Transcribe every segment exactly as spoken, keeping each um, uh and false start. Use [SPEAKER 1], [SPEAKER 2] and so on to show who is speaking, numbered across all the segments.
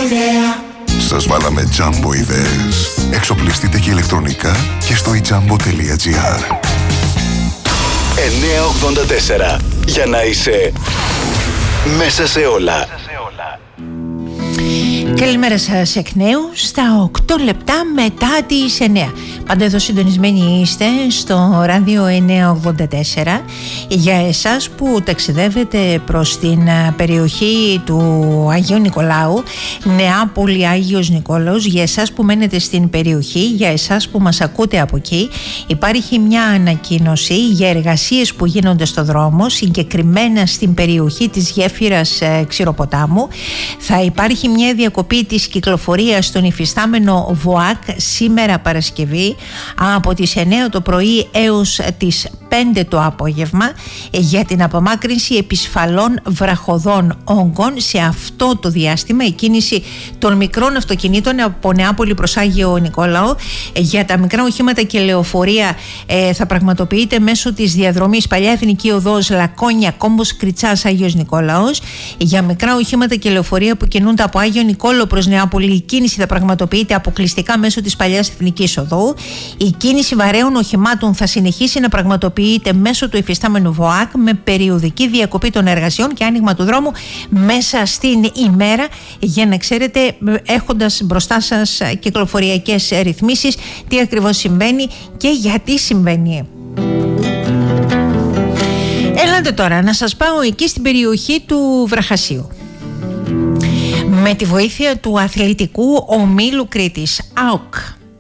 [SPEAKER 1] ιδέα.
[SPEAKER 2] Σας βάλαμε Jumbo ιδέες. Εξοπλιστείτε και ηλεκτρονικά και στο i jumbo τελεία gr.
[SPEAKER 3] εννιακόσια ογδόντα τέσσερα. Για να είσαι μέσα σε όλα.
[SPEAKER 4] Καλημέρα σας εκ νέου στα οκτώ λεπτά μετά τις εννιά. Πάντα εδώ συντονισμένοι είστε στο ράδιο εννιακόσια ογδόντα τέσσερα. Για εσάς που ταξιδεύετε προς την περιοχή του Αγίου Νικολάου, Νεάπολη Άγιος Νικόλαος, για εσάς που μένετε στην περιοχή, για εσάς που μας ακούτε από εκεί, υπάρχει μια ανακοίνωση για εργασίες που γίνονται στο δρόμο, συγκεκριμένα στην περιοχή της γέφυρας Ξηροποτάμου. Θα υπάρχει μια διακοπή της κυκλοφορίας στον υφιστάμενο ΒΟΑΚ σήμερα Παρασκευή από τις εννιά το πρωί έως τις πέντε το απόγευμα για την απομάκρυνση επισφαλών βραχωδών όγκων. Σε αυτό το διάστημα η κίνηση των μικρών αυτοκινήτων από Νεάπολη προς Άγιο Νικόλαο για τα μικρά οχήματα και λεωφορεία ε, θα πραγματοποιείται μέσω της διαδρομής Παλιά Εθνική Οδός Λακώνια Κόμπος Κριτσάς Άγιος Νικόλαος. Για μικρά οχήματα και λεωφορεία που κινούνται από Άγιο Νικόλαο προς Νεάπολη, η κίνηση θα πραγματοποιείται αποκλειστικά μέσω της Παλιάς Εθνικής Οδού. Η κίνηση βαρέων οχημάτων θα συνεχίσει να πραγματοποιείται μέσω του υφιστάμενου ΒΟΑΚ με περιοδική διακοπή των εργασιών και άνοιγμα του δρόμου μέσα στην ημέρα, για να ξέρετε, έχοντας μπροστά σας κυκλοφοριακές ρυθμίσεις, τι ακριβώς συμβαίνει και γιατί συμβαίνει. Έλατε τώρα να σας πάω εκεί στην περιοχή του Βραχασίου. Με τη βοήθεια του αθλητικού ομίλου Κρήτης, ΑΟΚ,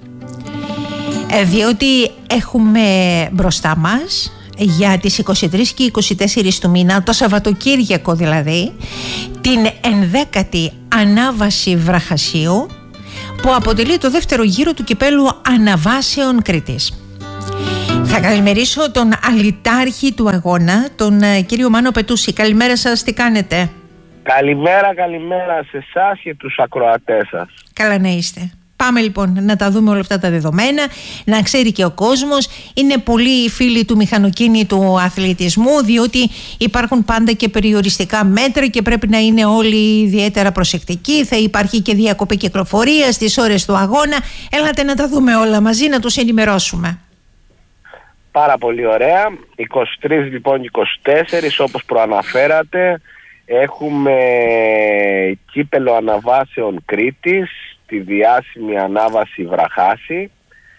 [SPEAKER 4] διότι έχουμε μπροστά μας για τις είκοσι τρεις και είκοσι τέσσερις του μήνα, το Σαββατοκύριακο δηλαδή, την ενδέκατη ανάβαση Βραχασίου, που αποτελεί το δεύτερο γύρο του κυπέλου Αναβάσεων Κρήτης. Θα καλημερίσω τον αλυτάρχη του αγώνα, τον κύριο Μάνο Πετούση. Καλημέρα σας, τι κάνετε?
[SPEAKER 5] Καλημέρα, καλημέρα σε εσάς και τους ακροατές σας.
[SPEAKER 4] Καλά να είστε. Πάμε λοιπόν να τα δούμε όλα αυτά τα δεδομένα, να ξέρει και ο κόσμος. Είναι πολλοί οι φίλοι του μηχανοκίνητου αθλητισμού, διότι υπάρχουν πάντα και περιοριστικά μέτρα και πρέπει να είναι όλοι ιδιαίτερα προσεκτικοί. Θα υπάρχει και διακοπή κυκλοφορίας στις ώρες του αγώνα. Έλατε να τα δούμε όλα μαζί, να τους ενημερώσουμε.
[SPEAKER 5] Πάρα πολύ ωραία. είκοσι τρεις λοιπόν είκοσι τέσσερα, όπως προαναφέρατε, έχουμε κύπελο Αναβάσεων Κρήτης, τη διάσημη ανάβαση Βραχάση,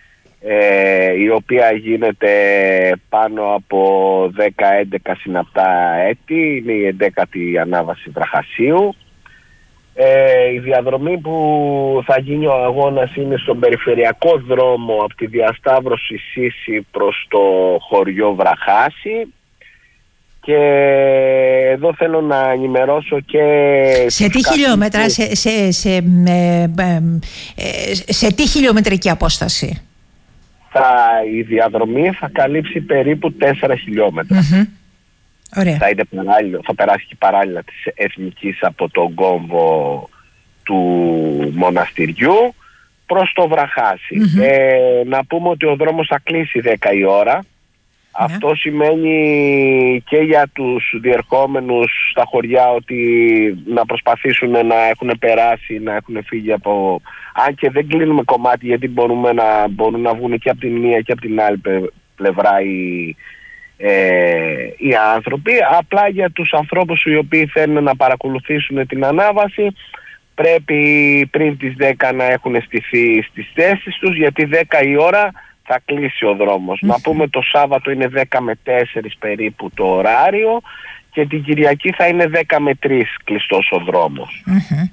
[SPEAKER 5] ε, η οποία γίνεται πάνω από δέκα έντεκα συναπτά έτη. Είναι η έντεκατη ανάβαση Βραχασίου. Ε, η διαδρομή που θα γίνει ο αγώνας είναι στον περιφερειακό δρόμο από τη διασταύρωση Σύση προς το χωριό Βραχάση. Και εδώ θέλω να ενημερώσω και...
[SPEAKER 4] Σε τι χιλιόμετρα, σε, σε, σε, ε, ε, σε τι χιλιομετρική απόσταση?
[SPEAKER 5] Θα, η διαδρομή θα καλύψει περίπου τέσσερα χιλιόμετρα. Mm-hmm.
[SPEAKER 4] Ωραία.
[SPEAKER 5] Θα, είναι παράλληλο, θα περάσει και παράλληλα της Εθνικής από τον κόμβο του μοναστηριού προς το Βραχάση. Mm-hmm. Ε, να πούμε ότι ο δρόμος θα κλείσει δέκα η ώρα. Yeah. Αυτό σημαίνει και για τους διερχόμενους στα χωριά ότι να προσπαθήσουν να έχουν περάσει, να έχουν φύγει από... Αν και δεν κλείνουμε κομμάτι, γιατί μπορούμε να, μπορούν να βγουν και από την μία και από την άλλη πλευρά οι, ε, οι άνθρωποι. Απλά για τους ανθρώπους οι οποίοι θέλουν να παρακολουθήσουν την ανάβαση, πρέπει πριν τις δέκα να έχουν στηθεί στις θέσεις τους, γιατί δέκα η ώρα θα κλείσει ο δρόμος. Mm-hmm. Να πούμε το Σάββατο είναι δέκα με τέσσερα περίπου το ωράριο και την Κυριακή θα είναι δέκα με τρία κλειστός ο δρόμος. Mm-hmm.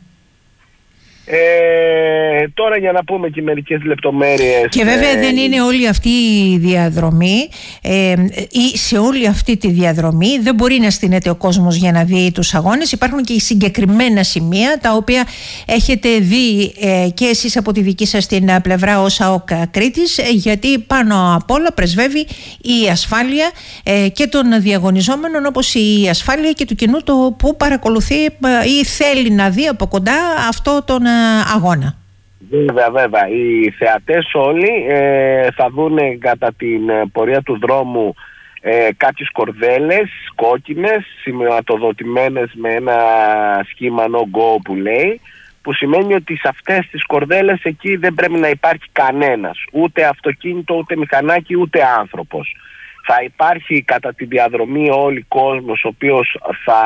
[SPEAKER 5] Ε, τώρα για να πούμε και μερικές λεπτομέρειες.
[SPEAKER 4] Και βέβαια ε, δεν είναι όλη αυτή η διαδρομή ε, ή σε όλη αυτή τη διαδρομή δεν μπορεί να στείνεται ο κόσμος για να δει τους αγώνες. Υπάρχουν και συγκεκριμένα σημεία τα οποία έχετε δει ε, και εσείς από τη δική σας την πλευρά ως ΑΟΚ Κρήτης, ε, γιατί πάνω απ' όλα πρεσβεύει η ασφάλεια ε, και των διαγωνιζόμενων, όπως η ασφάλεια και του κοινού το που παρακολουθεί ε, ή θέλει να δει από κοντά αυτό τον αγώνα.
[SPEAKER 5] Βέβαια, βέβαια. Οι θεατές όλοι ε, θα δουν κατά την πορεία του δρόμου ε, κάποιες κορδέλες κόκκινες σημειωματοδοτημένες με ένα σχήμα no go που λέει, που σημαίνει ότι σε αυτές τις κορδέλες εκεί δεν πρέπει να υπάρχει κανένας, ούτε αυτοκίνητο, ούτε μηχανάκι, ούτε άνθρωπος. Θα υπάρχει κατά τη διαδρομή όλοι κόσμος ο οποίος θα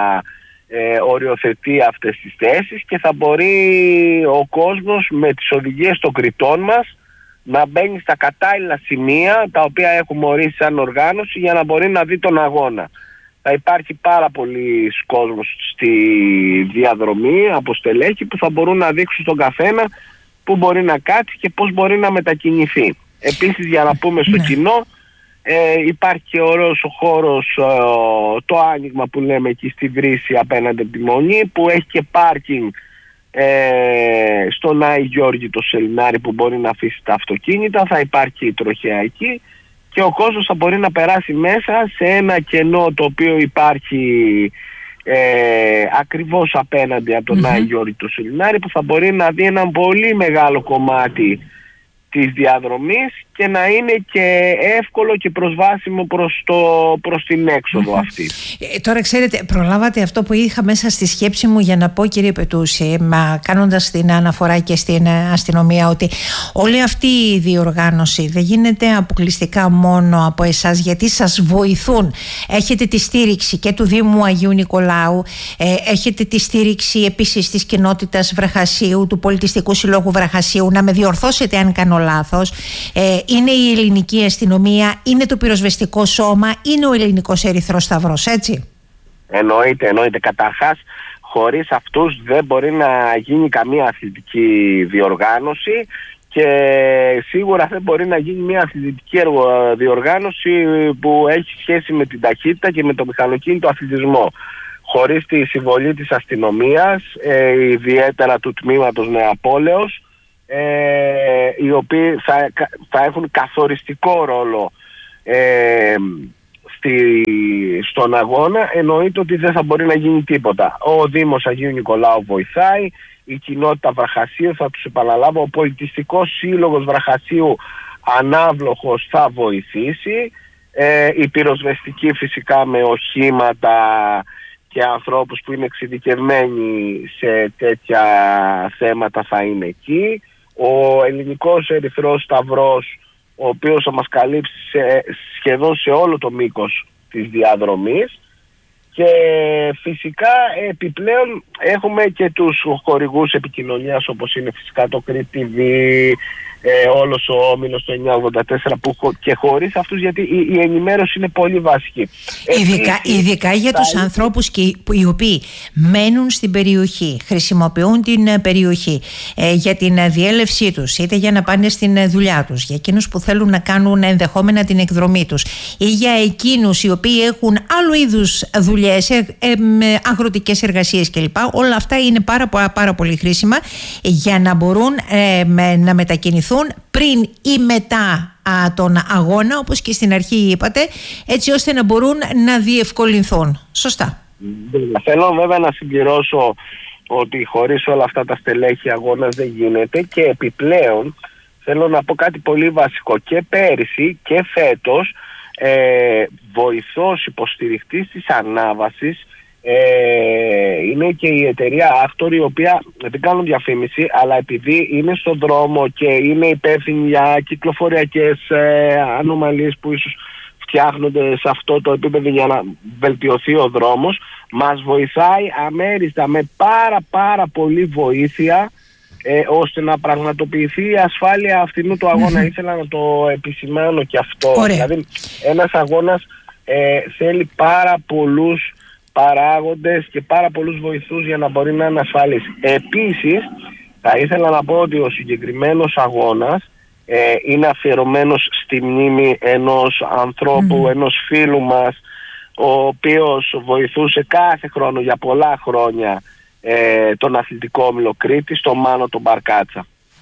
[SPEAKER 5] ε, οριοθετεί αυτές τις θέσεις και θα μπορεί ο κόσμος με τις οδηγίες των κριτών μας να μπαίνει στα κατάλληλα σημεία τα οποία έχουμε ορίσει σαν οργάνωση για να μπορεί να δει τον αγώνα. Θα υπάρχει πάρα πολλοί κόσμος στη διαδρομή από στελέχη που θα μπορούν να δείξουν στον καθένα που μπορεί να κάτσει και πώς μπορεί να μετακινηθεί. Επίσης, για να πούμε στο κοινό, ε, υπάρχει και ωραίος ο χώρος, ε, το άνοιγμα που λέμε εκεί στη Βρύση απέναντι από τη Μονή, που έχει και πάρκινγκ ε, στον Άη Γιώργη το Σελινάρι που μπορεί να αφήσει τα αυτοκίνητα. Θα υπάρχει η τροχέα εκεί και ο κόσμος θα μπορεί να περάσει μέσα σε ένα κενό το οποίο υπάρχει ε, ακριβώς απέναντι από τον mm-hmm. Άη Γιώργη το Σελινάρι, που θα μπορεί να δει ένα πολύ μεγάλο κομμάτι της διαδρομής και να είναι και εύκολο και προσβάσιμο προς, το, προς την έξοδο αυτή.
[SPEAKER 4] Ε, τώρα ξέρετε, προλάβατε αυτό που είχα μέσα στη σκέψη μου για να πω, κύριε Πετούση, μα κάνοντας την αναφορά και στην αστυνομία, ότι όλη αυτή η διοργάνωση δεν γίνεται αποκλειστικά μόνο από εσάς, γιατί σας βοηθούν. Έχετε τη στήριξη και του Δήμου Αγίου Νικολάου, ε, έχετε τη στήριξη επίσης της κοινότητας Βραχασίου, του Πολιτιστικού Συλλόγου Βραχασίου. Να με διορθώσετε αν κάνω λάθος. Ε, είναι η ελληνική αστυνομία, είναι το πυροσβεστικό σώμα, είναι ο ελληνικός Ερυθρός Σταυρός, έτσι?
[SPEAKER 5] Εννοείται, εννοείται. Καταρχάς, χωρίς αυτούς δεν μπορεί να γίνει καμία αθλητική διοργάνωση και σίγουρα δεν μπορεί να γίνει μια αθλητική διοργάνωση που έχει σχέση με την ταχύτητα και με το μηχανοκίνητο αθλητισμό. Χωρίς τη συμβολή της αστυνομίας, ε, ιδιαίτερα του τμήματος Νεαπόλεως, Ε, οι οποίοι θα, θα έχουν καθοριστικό ρόλο ε, στη, στον αγώνα, εννοείται ότι δεν θα μπορεί να γίνει τίποτα. Ο Δήμος Αγίου Νικολάου βοηθάει, η κοινότητα Βραχασίου, θα τους επαναλάβω, ο Πολιτιστικός Σύλλογος Βραχασίου Ανάβλοχος θα βοηθήσει, ε, η πυροσβεστική φυσικά με οχήματα και ανθρώπους που είναι εξειδικευμένοι σε τέτοια θέματα θα είναι εκεί. Ο ελληνικός Ερυθρός Σταυρός, ο οποίος θα μας καλύψει σε, σχεδόν σε όλο το μήκος της διαδρομής, και φυσικά επιπλέον έχουμε και τους χορηγούς επικοινωνίας, όπως είναι φυσικά το Κρήτη τι βι, ε, όλος ο όμιλος το εννιακόσια ογδόντα τέσσερα, που και χωρίς αυτούς, γιατί η, η ενημέρωση είναι πολύ βασική.
[SPEAKER 4] Ειδικά, Επίσης, ειδικά για τους θα... ανθρώπους και, που, οι οποίοι μένουν στην περιοχή, χρησιμοποιούν την περιοχή ε, για την διέλευσή τους, είτε για να πάνε στην δουλειά τους, για εκείνους που θέλουν να κάνουν ενδεχόμενα την εκδρομή τους, ή για εκείνους οι οποίοι έχουν άλλου είδους δουλειές, ε, ε, με αγροτικές εργασίες κλπ. Όλα αυτά είναι πάρα, πάρα πολύ χρήσιμα για να μπορούν ε, με, να μετακινηθούν πριν ή μετά α, τον αγώνα, όπως και στην αρχή είπατε, έτσι ώστε να μπορούν να διευκολυνθούν. Σωστά.
[SPEAKER 5] Θέλω βέβαια να συμπληρώσω ότι χωρίς όλα αυτά τα στελέχη αγώνας δεν γίνεται, και επιπλέον θέλω να πω κάτι πολύ βασικό. Και πέρυσι και φέτος ε, βοηθός υποστηριχτής της ανάβασης Ε, είναι και η εταιρεία Actor, η οποία δεν κάνουν διαφήμιση, αλλά επειδή είναι στον δρόμο και είναι υπεύθυνη για κυκλοφοριακές ε, ανομαλίες που ίσως φτιάχνονται σε αυτό το επίπεδο για να βελτιωθεί ο δρόμος, μας βοηθάει αμέριστα με πάρα πάρα πολύ βοήθεια, ε, ώστε να πραγματοποιηθεί η ασφάλεια αυτού του αγώνα. Ήθελα να το επισημάνω και αυτό.
[SPEAKER 4] Ωραία.
[SPEAKER 5] Δηλαδή ένας αγώνας ε, θέλει πάρα πολλούς παράγοντες και πάρα πολλούς βοηθούς για να μπορεί να είναι ασφαλής. Επίσης, θα ήθελα να πω ότι ο συγκεκριμένος αγώνας ε, είναι αφιερωμένος στη μνήμη ενός ανθρώπου, mm. ενός φίλου μας, ο οποίος βοηθούσε κάθε χρόνο για πολλά χρόνια ε, τον αθλητικό όμιλο Κρήτης, τον Μάνο τον Μπαρκάτσα.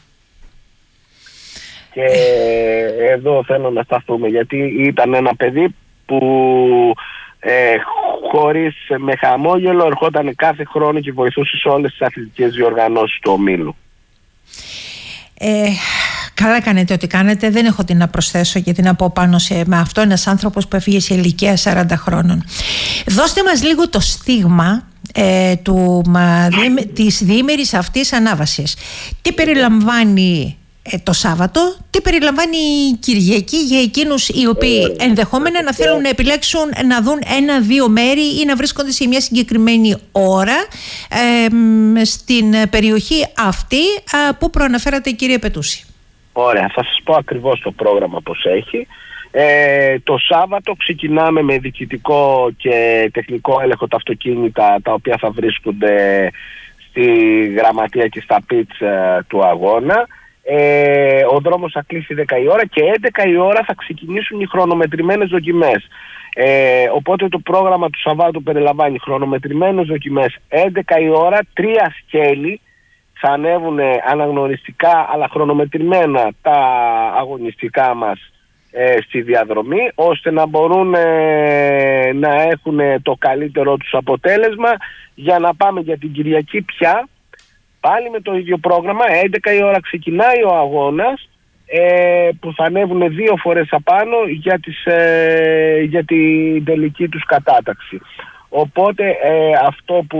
[SPEAKER 5] Και ε, εδώ θέλω να σταθούμε, γιατί ήταν ένα παιδί που Ε, χωρίς, με χαμόγελο ερχόταν κάθε χρόνο και βοηθούσε σε όλες τις αθλητικές διοργανώσεις του ομίλου.
[SPEAKER 4] Ε, καλά κάνετε ότι κάνετε. Δεν έχω τι να προσθέσω και τι να πω πάνω σε με αυτό. Ένας άνθρωπος που έφυγε σε ηλικία σαράντα χρόνων. Δώστε μας λίγο το στίγμα ε, του, μα, δι, της διήμερης αυτής ανάβασης. Τι περιλαμβάνει ε, το Σάββατο, τι περιλαμβάνει η Κυριακή για εκείνους οι οποίοι ενδεχόμενα να θέλουν να επιλέξουν να δουν ένα-δύο μέρη ή να βρίσκονται σε μια συγκεκριμένη ώρα ε, στην περιοχή αυτή ε, που προαναφέρατε, κύριε Πετούση.
[SPEAKER 5] Ωραία, θα σας πω ακριβώς το πρόγραμμα πως έχει. Ε, το Σάββατο ξεκινάμε με διοικητικό και τεχνικό έλεγχο τα αυτοκίνητα, τα οποία θα βρίσκονται στη γραμματεία και στα πιτς ε, του αγώνα. Ε, ο δρόμος θα κλείσει δέκα η ώρα και έντεκα η ώρα θα ξεκινήσουν οι χρονομετρημένες δοκιμές. Ε, οπότε το πρόγραμμα του Σαββάτου περιλαμβάνει χρονομετρημένες δοκιμές έντεκα η ώρα, τρία σκέλη θα ανέβουν αναγνωριστικά αλλά χρονομετρημένα τα αγωνιστικά μας ε, στη διαδρομή, ώστε να μπορούν ε, να έχουν το καλύτερο τους αποτέλεσμα για να πάμε για την Κυριακή πια πάλι με το ίδιο πρόγραμμα. έντεκα η ώρα ξεκινάει ο αγώνας, ε, που θα ανέβουν δύο φορές απάνω για, τις, ε, για την τελική τους κατάταξη. Οπότε ε, αυτό που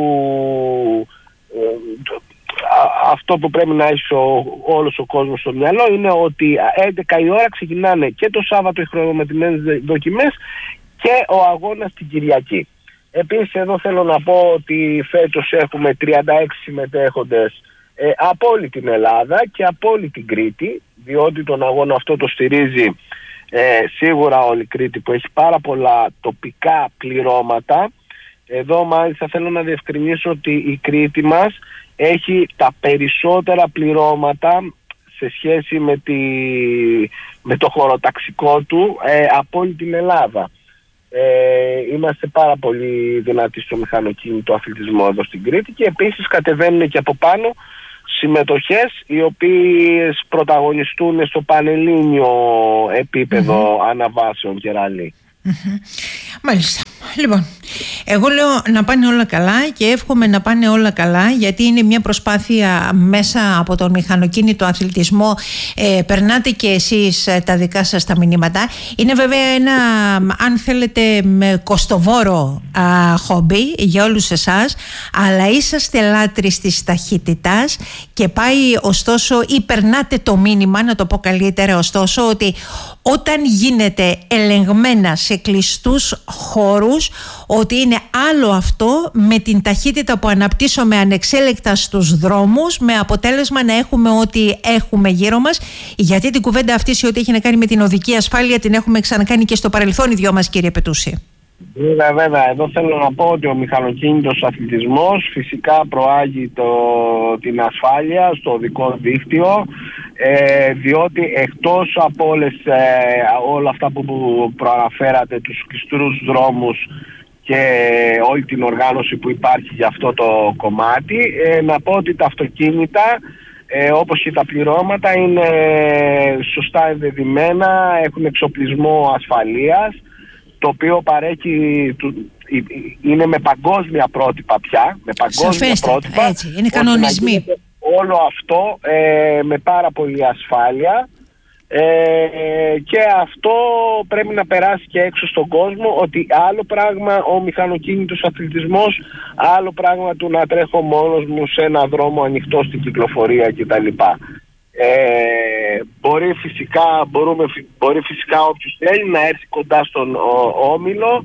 [SPEAKER 5] ε, αυτό που πρέπει να έχει ο, όλος ο κόσμος στο μυαλό είναι ότι έντεκα η ώρα ξεκινάνε και το Σάββατο οι χρονομετρημένες δοκιμές και ο αγώνας την Κυριακή. Επίσης εδώ θέλω να πω ότι φέτος έχουμε τριάντα έξι συμμετέχοντες ε, από όλη την Ελλάδα και από όλη την Κρήτη, διότι τον αγώνα αυτό το στηρίζει ε, σίγουρα όλη η Κρήτη, που έχει πάρα πολλά τοπικά πληρώματα. Εδώ μάλιστα θέλω να διευκρινίσω ότι η Κρήτη μας έχει τα περισσότερα πληρώματα σε σχέση με, τη, με το χωροταξικό του ε, από όλη την Ελλάδα. Ε, είμαστε πάρα πολύ δυνατοί στο μηχανοκίνητο αθλητισμό εδώ στην Κρήτη και επίσης κατεβαίνουν και από πάνω συμμετοχές οι οποίες πρωταγωνιστούν στο πανελλήνιο επίπεδο mm-hmm. αναβάσεων και ραλί.
[SPEAKER 4] Mm-hmm. Μάλιστα. Λοιπόν, εγώ λέω να πάνε όλα καλά και εύχομαι να πάνε όλα καλά, γιατί είναι μια προσπάθεια μέσα από τον μηχανοκίνητο αθλητισμό. Ε, περνάτε και εσείς τα δικά σας τα μηνύματα. Είναι βέβαια ένα, αν θέλετε, κοστοβόρο α, χόμπι για όλους εσάς, αλλά είσαστε λάτρεις της ταχύτητας και πάει ωστόσο, ή περνάτε το μήνυμα, να το πω καλύτερα ωστόσο, ότι όταν γίνεται ελεγμένα σε κλειστούς χώρους, ότι είναι άλλο αυτό με την ταχύτητα που αναπτύσσουμε ανεξέλεκτα στους δρόμους, με αποτέλεσμα να έχουμε ό,τι έχουμε γύρω μας. Γιατί την κουβέντα αυτή σε ό,τι έχει να κάνει με την οδική ασφάλεια την έχουμε ξανακάνει και στο παρελθόν οι δυο μας, κύριε Πετούση.
[SPEAKER 5] Βέβαια, βέβαια. Εδώ θέλω να πω ότι ο μηχανοκίνητος αθλητισμός φυσικά προάγει το, την ασφάλεια στο οδικό δίκτυο, ε, διότι εκτός από όλες, ε, όλα αυτά που, που προαναφέρατε, τους κλειστούς δρόμους και όλη την οργάνωση που υπάρχει για αυτό το κομμάτι, ε, να πω ότι τα αυτοκίνητα, ε, όπως και τα πληρώματα, είναι σωστά ενδεδειμένα, έχουν εξοπλισμό ασφαλείας, το οποίο παρέχει, είναι με παγκόσμια πρότυπα πια, με παγκόσμια
[SPEAKER 4] Σαφέστατα,
[SPEAKER 5] πρότυπα,
[SPEAKER 4] έτσι, είναι κανονισμοί.
[SPEAKER 5] Όλο αυτό ε, με πάρα πολύ ασφάλεια, ε, και αυτό πρέπει να περάσει και έξω στον κόσμο, ότι άλλο πράγμα ο μηχανοκίνητος αθλητισμός, άλλο πράγμα του να τρέχω μόνος μου σε ένα δρόμο ανοιχτό στην κυκλοφορία κτλ. Ε, μπορεί φυσικά, μπορούμε, μπορεί φυσικά όποιος θέλει να έρθει κοντά στον ο, όμιλο,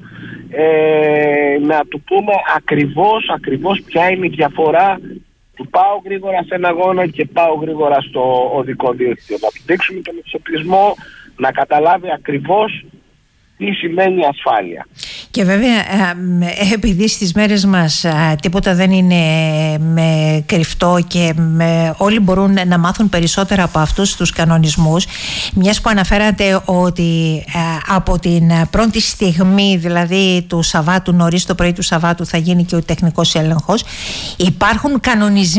[SPEAKER 5] ε, να του πούμε ακριβώς, ακριβώς ποια είναι η διαφορά του πάω γρήγορα σε ένα αγώνα και πάω γρήγορα στο οδικό δίκτυο. Να του δείξουμε τον εξοπλισμό, να καταλάβει ακριβώς τι σημαίνει ασφάλεια.
[SPEAKER 4] Και βέβαια, επειδή στις μέρες μας τίποτα δεν είναι με κρυφτό και με, όλοι μπορούν να μάθουν περισσότερα από αυτούς τους κανονισμούς, μιας που αναφέρατε ότι από την πρώτη στιγμή, δηλαδή του Σαββάτου, νωρίς το πρωί του Σαββάτου, θα γίνει και ο τεχνικός έλεγχος, υπάρχουν κανονισμοί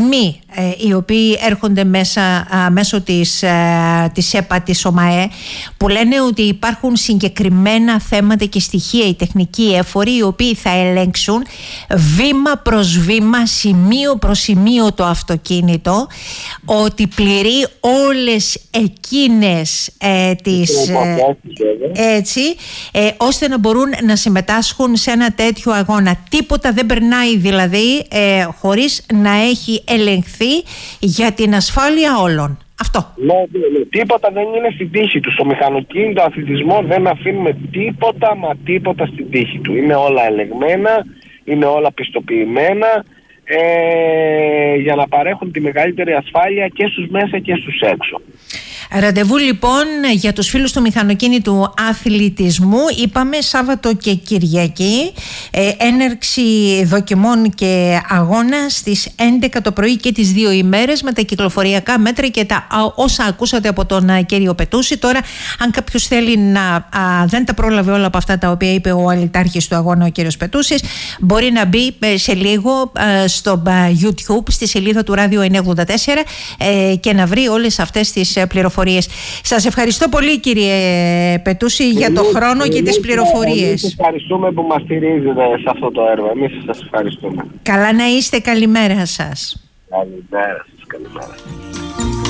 [SPEAKER 4] ε, οι οποίοι έρχονται μέσα α, μέσω της, α, της ΕΠΑ, της ΟΜΑΕ, που λένε ότι υπάρχουν συγκεκριμένα θέματα και στοιχεία, οι τεχνικοί έφοροι, οι οποίοι θα ελέγξουν βήμα προς βήμα, σημείο προς σημείο το αυτοκίνητο, ότι πληρεί όλες εκείνες ε, τις ε, έτσι, ε, ώστε να μπορούν να συμμετάσχουν σε ένα τέτοιο αγώνα. Τίποτα δεν περνάει δηλαδή ε, χωρίς να έχει ελεγχθεί για την ασφάλεια όλων. Αυτό.
[SPEAKER 5] Ναι, ναι, τίποτα δεν είναι στην τύχη του. Στο μηχανοκίνητο αθλητισμό δεν αφήνουμε τίποτα, μα τίποτα στην τύχη του. Είναι όλα ελεγμένα, είναι όλα πιστοποιημένα, ε, για να παρέχουν τη μεγαλύτερη ασφάλεια και στους μέσα και στους έξω.
[SPEAKER 4] Ραντεβού λοιπόν για τους φίλους του μηχανοκίνητου αθλητισμού, είπαμε Σάββατο και Κυριακή, ε, έναρξη δοκιμών και αγώνα στις έντεκα το πρωί και τις δύο ημέρες, με τα κυκλοφοριακά μέτρα και τα όσα ακούσατε από τον α, κύριο Πετούση. Τώρα, αν κάποιος θέλει να α, δεν τα πρόλαβε όλα από αυτά τα οποία είπε ο αλητάρχης του αγώνα, ο κύριος Πετούσης, μπορεί να μπει ε, σε λίγο ε, στο ε, YouTube, στη σελίδα του Ράδιο εννιακόσια ογδόντα τέσσερα ε, και να βρει όλες αυτές τις ε, πληροφορίες. Σας ευχαριστώ πολύ, κύριε Πετούση, για το
[SPEAKER 5] εμείς,
[SPEAKER 4] χρόνο και
[SPEAKER 5] εμείς,
[SPEAKER 4] τις πληροφορίες.
[SPEAKER 5] Εμείς ευχαριστούμε που μας στηρίζετε σε αυτό το έργο. Εμείς σας ευχαριστούμε.
[SPEAKER 4] Καλά να είστε, καλημέρα σας.
[SPEAKER 5] Καλημέρα σας, καλημέρα.